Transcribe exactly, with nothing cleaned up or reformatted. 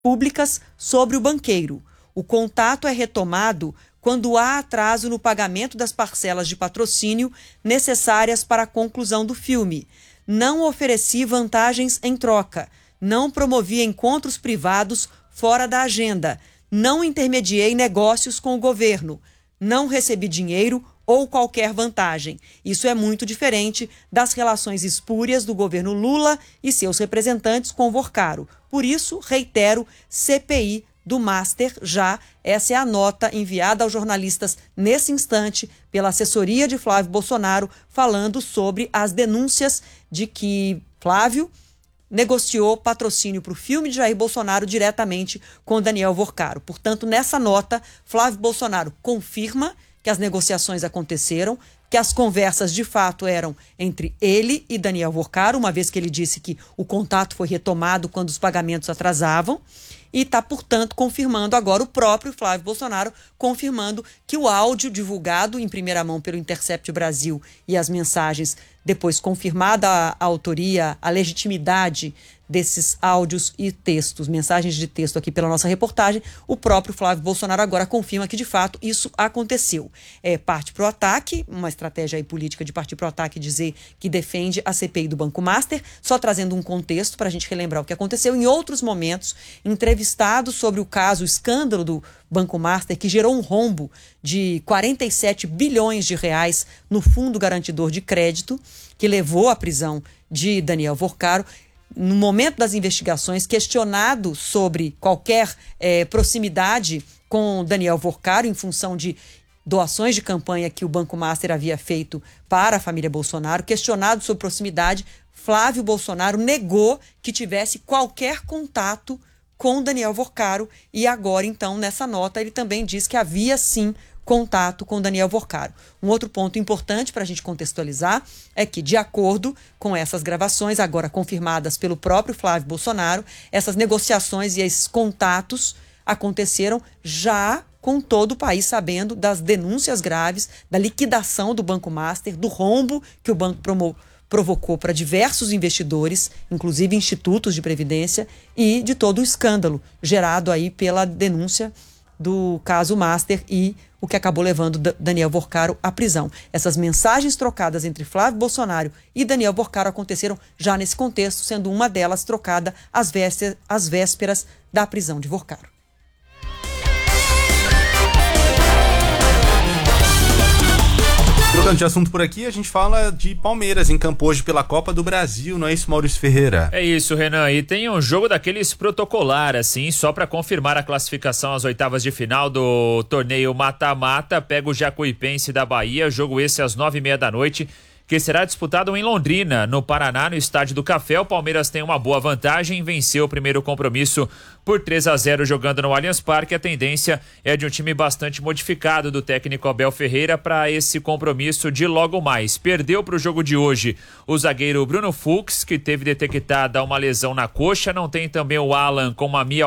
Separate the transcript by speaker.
Speaker 1: públicas sobre o banqueiro. O contato é retomado quando há atraso no pagamento das parcelas de patrocínio necessárias para a conclusão do filme. Não ofereci vantagens em troca. Não promovi encontros privados fora da agenda. Não intermediei negócios com o governo. Não recebi dinheiro ou qualquer vantagem. Isso é muito diferente das relações espúrias do governo Lula e seus representantes com Vorcaro. Por isso, reitero, C P I do Master já. Essa é a nota enviada aos jornalistas nesse instante pela assessoria de Flávio Bolsonaro, falando sobre as denúncias de que Flávio negociou patrocínio para o filme de Jair Bolsonaro diretamente com Daniel Vorcaro. Portanto, nessa nota, Flávio Bolsonaro confirma que as negociações aconteceram, que as conversas de fato eram entre ele e Daniel Vorcaro, uma vez que ele disse que o contato foi retomado quando os pagamentos atrasavam, e está, portanto, confirmando agora o próprio Flávio Bolsonaro, confirmando que o áudio divulgado em primeira mão pelo Intercept Brasil e as mensagens, depois confirmada a, a autoria, a legitimidade desses áudios e textos, mensagens de texto aqui pela nossa reportagem, o próprio Flávio Bolsonaro agora confirma que, de fato, isso aconteceu. É, parte para o ataque, uma estratégia aí política de partir para o ataque e dizer que defende a C P I do Banco Master, só trazendo um contexto para a gente relembrar o que aconteceu. Em outros momentos, entrevistado sobre o caso, o escândalo do Banco Master, que gerou um rombo de quarenta e sete bilhões de reais no Fundo Garantidor de Crédito, que levou à prisão de Daniel Vorcaro. No momento das investigações, questionado sobre qualquer eh, proximidade com Daniel Vorcaro em função de doações de campanha que o Banco Master havia feito para a família Bolsonaro, questionado sobre proximidade, Flávio Bolsonaro negou que tivesse qualquer contato com Daniel Vorcaro e agora, então, nessa nota, ele também diz que havia sim contato com Daniel Vorcaro. Um outro ponto importante para a gente contextualizar é que, de acordo com essas gravações, agora confirmadas pelo próprio Flávio Bolsonaro, essas negociações e esses contatos aconteceram já com todo o país sabendo das denúncias graves, da liquidação do Banco Master, do rombo que o banco promo- provocou para diversos investidores, inclusive institutos de previdência, e de todo o escândalo gerado aí pela denúncia do caso Master e o que acabou levando Daniel Vorcaro à prisão. Essas mensagens trocadas entre Flávio Bolsonaro e Daniel Vorcaro aconteceram já nesse contexto, sendo uma delas trocada às vésperas, às vésperas da prisão de Vorcaro.
Speaker 2: Trocando de assunto por aqui, a gente fala de Palmeiras em campo hoje pela Copa do Brasil, não é isso, Maurício Ferreira?
Speaker 3: É isso, Renan, e tem um jogo daqueles protocolar, assim, só para confirmar a classificação às oitavas de final do torneio mata-mata, pega o Jacuipense da Bahia, jogo esse às nove e meia da noite, que será disputado em Londrina, no Paraná, no Estádio do Café. O Palmeiras tem uma boa vantagem, venceu o primeiro compromisso por três a zero jogando no Allianz Parque. A tendência é de um time bastante modificado do técnico Abel Ferreira para esse compromisso de logo mais. Perdeu para o jogo de hoje o zagueiro Bruno Fux, que teve detectada uma lesão na coxa. Não tem também o Alan com uma mia